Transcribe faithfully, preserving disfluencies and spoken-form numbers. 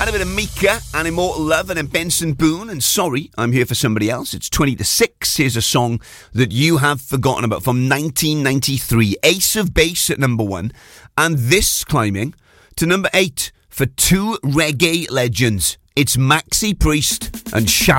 a bit of Mika and Immortal Love, and then Benson Boone and Sorry, I'm Here for Somebody Else. It's twenty to six. Here's a song that you have forgotten about from nineteen ninety-three. Ace of Base at number one, and this climbing to number eight for two reggae legends. It's Maxi Priest and Shabba.